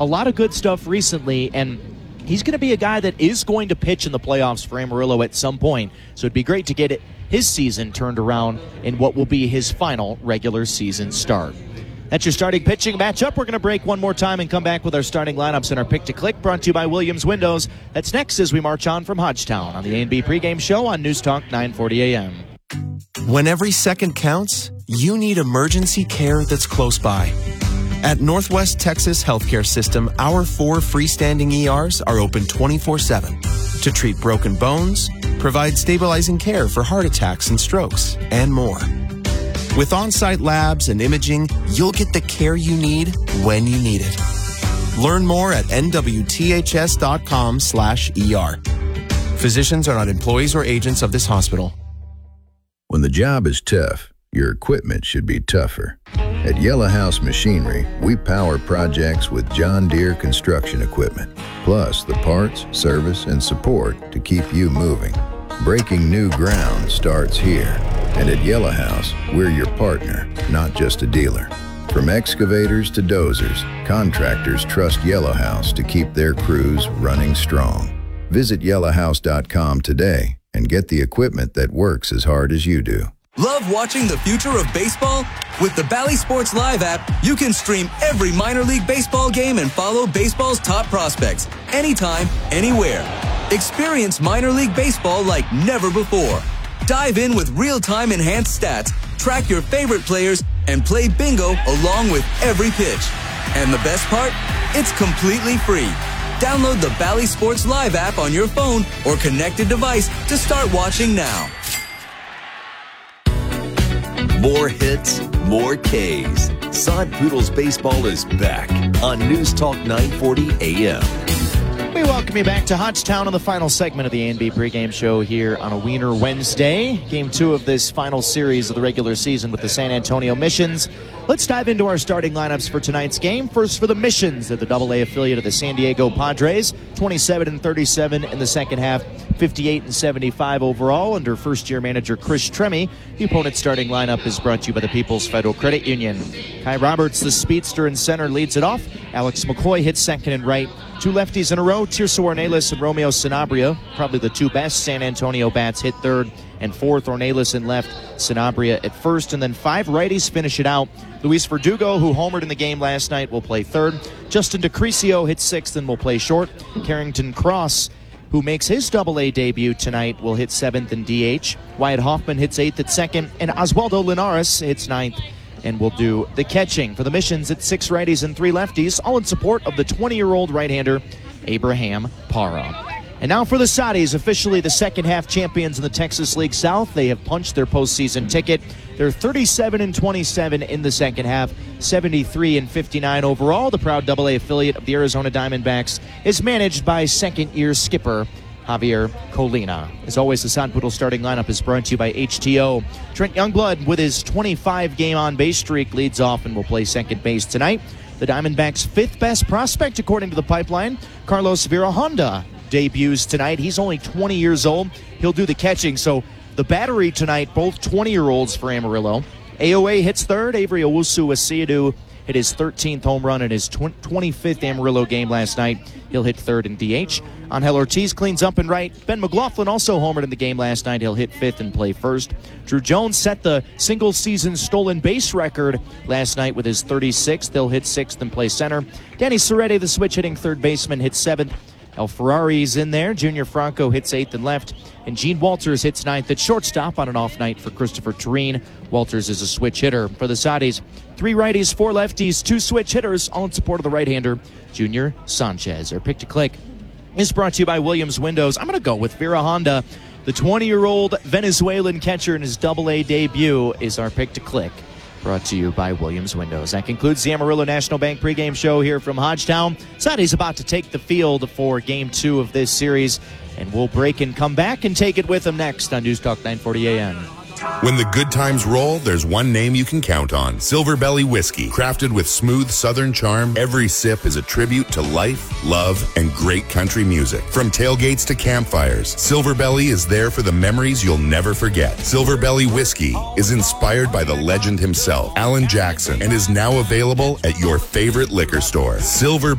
a lot of good stuff recently, and he's going to be a guy that is going to pitch in the playoffs for Amarillo at some point. So it'd be great to get his season turned around in what will be his final regular season start. That's your starting pitching matchup. We're going to break one more time and come back with our starting lineups and our pick to click, brought to you by Williams Windows. That's next as we march on from Hodgetown on the A&B pregame show on News Talk 940 AM. When every second counts, you need emergency care that's close by. At Northwest Texas Healthcare System, our 4 freestanding ERs are open 24/7 to treat broken bones, provide stabilizing care for heart attacks and strokes, and more. With on-site labs and imaging, you'll get the care you need when you need it. Learn more at nwths.com/ER. Physicians are not employees or agents of this hospital. When the job is tough, your equipment should be tougher. At Yellow House Machinery, we power projects with John Deere construction equipment, plus the parts, service, and support to keep you moving. Breaking new ground starts here. And at Yellow House, we're your partner, not just a dealer. From excavators to dozers, contractors trust Yellow House to keep their crews running strong. Visit yellowhouse.com today and get the equipment that works as hard as you do. Love watching the future of baseball? With the Bally Sports Live app, you can stream every minor league baseball game and follow baseball's top prospects anytime, anywhere. Experience minor league baseball like never before. Dive in with real-time enhanced stats, track your favorite players, and play bingo along with every pitch. And the best part? It's completely free. Download the Bally Sports Live app on your phone or connected device to start watching now. More hits, more Ks. Sod Poodles Baseball is back on News Talk 940 AM. We welcome you back to Hodgetown on the final segment of the A&B pregame show here on a Wiener Wednesday. Game 2 of this final series of the regular season with the San Antonio Missions. Let's dive into our starting lineups for tonight's game. First for the Missions, at the AA affiliate of the San Diego Padres. 27-37 in the second half, 58-75 overall under first-year manager Chris Tremme. The opponent's starting lineup is brought to you by the People's Federal Credit Union. Kai Roberts, the speedster in center, leads it off. Alex McCoy hits second and right. 2 lefties in a row, Tirso Ornelas and Romeo Sanabria. Probably the 2 best San Antonio bats hit third and fourth. Ornelas in left, Sanabria at first. And then 5 righties finish it out. Luis Verdugo, who homered in the game last night, will play third. Justin DeCrisio hits sixth and will play short. Carrington Cross, who makes his AA debut tonight, will hit seventh and DH. Wyatt Hoffman hits eighth at second. And Oswaldo Linares hits ninth and will do the catching. For the Missions, it's 6 righties and 3 lefties, all in support of the 20-year-old right-hander, Abraham Parra. And now for the Saudis, officially the second half champions in the Texas League South. They have punched their postseason ticket. They're 37-27 in the second half, 73-59 overall. The proud AA affiliate of the Arizona Diamondbacks is managed by second-year skipper Javier Colina. As always, the Sod Poodle starting lineup is brought to you by HTO. Trent Youngblood, with his 25-game on-base streak, leads off and will play second base tonight. The Diamondbacks' 5th best prospect, according to the pipeline, Carlos Virahonda, debuts tonight. He's only 20 years old. He'll do the catching. So the battery tonight, both 20-year-olds for Amarillo. AOA hits third. Avery Owusu-Asiadu hit his 13th home run in his 25th Amarillo game last night. He'll hit third in DH. Angel Ortiz cleans up and right. Ben McLaughlin also homered in the game last night. He'll hit fifth and play first. Drew Jones set the single-season stolen base record last night with his 36th. He'll hit sixth and play center. Danny Serretti, the switch-hitting third baseman, hits seventh. El Ferrari's in there. Junior Franco hits eighth and left. And Gene Walters hits ninth at shortstop on an off night for Christopher Tureen. Walters is a switch hitter. For the Saudis, 3 righties, 4 lefties, 2 switch hitters, all in support of the right-hander, Junior Sanchez. Our pick to click is brought to you by Williams Windows. I'm going to go with Virahonda. The 20-year-old Venezuelan catcher in his AA debut is our pick to click. Brought to you by Williams Windows. That concludes the Amarillo National Bank pregame show here from Hodgetown. Saudis about to take the field for Game 2 of this series, and we'll break and come back and take it with them next on News Talk 940 AM. When the good times roll, there's one name you can count on. Silver Belly Whiskey. Crafted with smooth southern charm, every sip is a tribute to life, love, and great country music. From tailgates to campfires, Silver Belly is there for the memories you'll never forget. Silver Belly Whiskey is inspired by the legend himself, Alan Jackson, and is now available at your favorite liquor store. Silver